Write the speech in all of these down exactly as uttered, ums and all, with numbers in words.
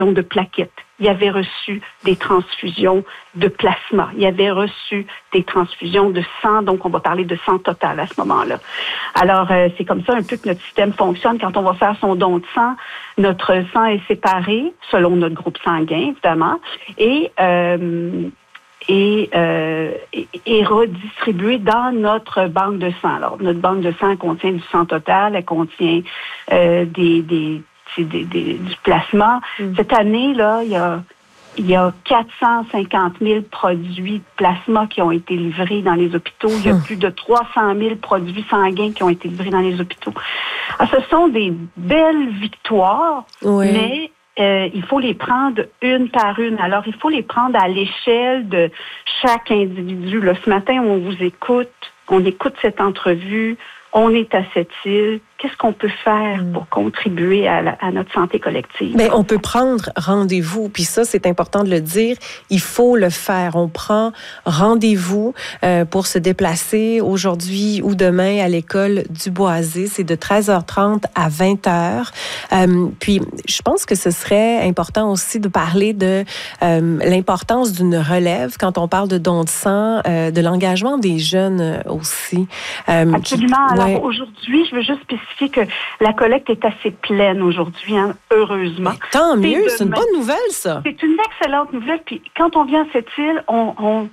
de plaquettes. Il avait reçu des transfusions de plasma. Il avait reçu des transfusions de sang. Donc, on va parler de sang total à ce moment-là. Alors, euh, c'est comme ça un peu que notre système fonctionne. Quand on va faire son don de sang, notre sang est séparé selon notre groupe sanguin, évidemment, et... Euh, et, euh, et, et redistribué dans notre banque de sang. Alors, notre banque de sang contient du sang total, elle contient euh, des, des, des, des, du plasma. Mm. Cette année, là, il y a, il y a quatre cent cinquante mille produits de plasma qui ont été livrés dans les hôpitaux. Il y a mm. plus de trois cent mille produits sanguins qui ont été livrés dans les hôpitaux. Alors, ce sont des belles victoires, oui. mais... Euh, il faut les prendre une par une. Alors, il faut les prendre à l'échelle de chaque individu. Là, ce matin, on vous écoute, on écoute cette entrevue, on est à cette île. Qu'est-ce qu'on peut faire pour contribuer à, la, à notre santé collective? Bien, on peut prendre rendez-vous, puis ça, c'est important de le dire. Il faut le faire. On prend rendez-vous euh, pour se déplacer aujourd'hui ou demain à l'école du Boisé. C'est de treize heures trente à vingt heures. Euh, puis, je pense que ce serait important aussi de parler de euh, l'importance d'une relève quand on parle de don de sang, euh, de l'engagement des jeunes aussi. Euh, Absolument. Qui, ouais. Alors, aujourd'hui, je veux juste spécifier que la collecte est assez pleine aujourd'hui, hein, heureusement. Mais tant mieux, c'est une bonne nouvelle, ça. C'est une excellente nouvelle. Puis quand on vient à cette île, on, on,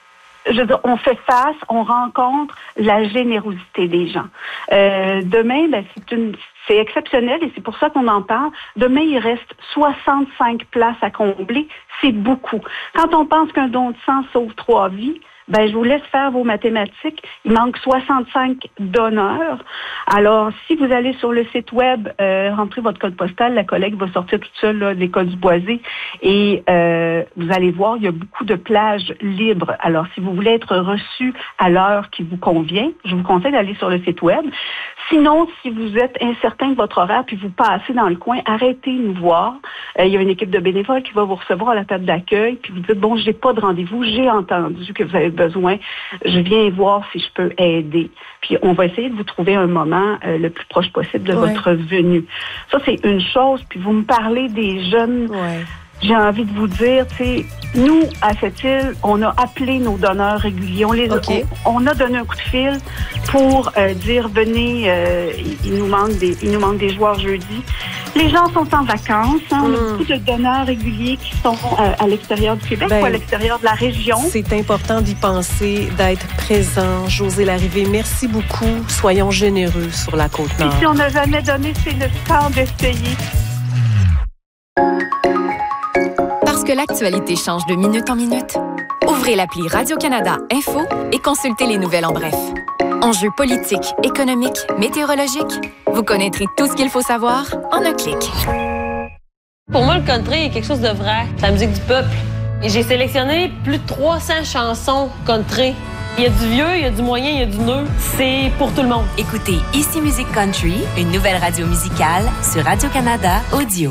je veux dire, on fait face, on rencontre la générosité des gens. Euh, demain, ben, c'est une, c'est exceptionnel et c'est pour ça qu'on en parle. Demain, il reste soixante-cinq places à combler. C'est beaucoup. Quand on pense qu'un don de sang sauve trois vies, ben, je vous laisse faire vos mathématiques. Il manque soixante-cinq donneurs. Alors, si vous allez sur le site web, euh, rentrez votre code postal, la collègue va sortir toute seule là, de l'école du Boisé et euh, vous allez voir, il y a beaucoup de plages libres. Alors, si vous voulez être reçu à l'heure qui vous convient, je vous conseille d'aller sur le site web. Sinon, si vous êtes incertain de votre horaire puis vous passez dans le coin, arrêtez de nous voir. Euh, il y a une équipe de bénévoles qui va vous recevoir à la table d'accueil puis vous dites, bon, j'ai pas de rendez-vous, j'ai entendu que vous avez besoin, je viens voir si je peux aider. Puis on va essayer de vous trouver un moment euh, le plus proche possible de ouais. votre venue. Ça, c'est une chose. Puis vous me parlez des jeunes... Ouais. J'ai envie de vous dire, tu sais, nous, à cette île, on a appelé nos donneurs réguliers. On, les, okay. on, on a donné un coup de fil pour euh, dire, venez, euh, il, nous manque des, il nous manque des joueurs jeudi. Les gens sont en vacances. Hein, on a mm. beaucoup de donneurs réguliers qui sont euh, à l'extérieur du Québec ben, ou à l'extérieur de la région. C'est important d'y penser, d'être présent. Josée Larrivée, merci beaucoup. Soyons généreux sur la Côte-Nord. Et si on n'a jamais donné, c'est le temps d'essayer. Parce que l'actualité change de minute en minute, ouvrez l'appli Radio-Canada Info et consultez les nouvelles en bref. Enjeux politiques, économiques, météorologiques, vous connaîtrez tout ce qu'il faut savoir en un clic. Pour moi, le country est quelque chose de vrai. C'est la musique du peuple. Et j'ai sélectionné plus de trois cents chansons country. Il y a du vieux, il y a du moyen, il y a du neuf. C'est pour tout le monde. Écoutez Ici Musique Country, une nouvelle radio musicale sur Radio-Canada Audio.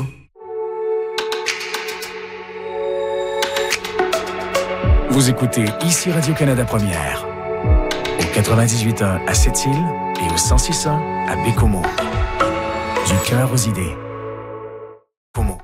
Vous écoutez Ici Radio-Canada Première, au quatre-vingt-dix-huit point un à Sept-Îles et au cent six point un à Bécomo. Du cœur aux idées. Bécomo.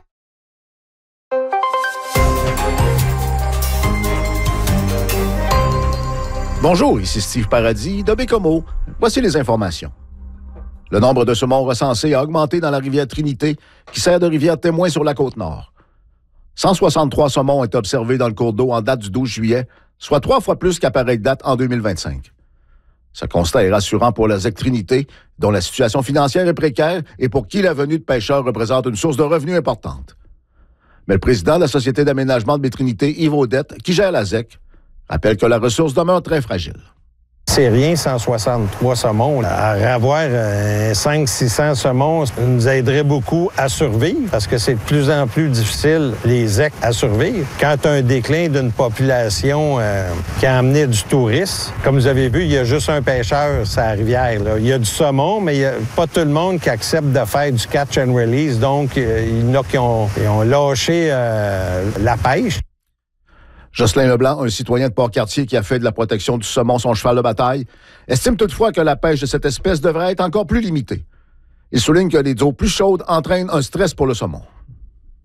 Bonjour, ici Steve Paradis de Bécomo. Voici les informations. Le nombre de saumons recensés a augmenté dans la rivière Trinité, qui sert de rivière témoin sur la Côte-Nord. cent soixante-trois saumons ont été observés dans le cours d'eau en date du douze juillet, soit trois fois plus qu'à pareille date en deux mille vingt-cinq. Ce constat est rassurant pour la Z E C Trinité, dont la situation financière est précaire et pour qui la venue de pêcheurs représente une source de revenus importante. Mais le président de la Société d'aménagement de Bétrinité, Yves Audette, qui gère la Z E C, rappelle que la ressource demeure très fragile. C'est rien, cent soixante-trois saumons. À avoir euh, cinq cents à six cents saumons, ça nous aiderait beaucoup à survivre parce que c'est de plus en plus difficile, les Z E C, à survivre. Quand tu as un déclin d'une population euh, qui a amené du tourisme, comme vous avez vu, il y a juste un pêcheur sur la rivière. Là. Il y a du saumon, mais il n'y a pas tout le monde qui accepte de faire du catch and release. Donc, euh, il y en a qui ont, qui ont lâché euh, la pêche. Jocelyn Leblanc, un citoyen de Port-Cartier qui a fait de la protection du saumon son cheval de bataille, estime toutefois que la pêche de cette espèce devrait être encore plus limitée. Il souligne que les eaux plus chaudes entraînent un stress pour le saumon.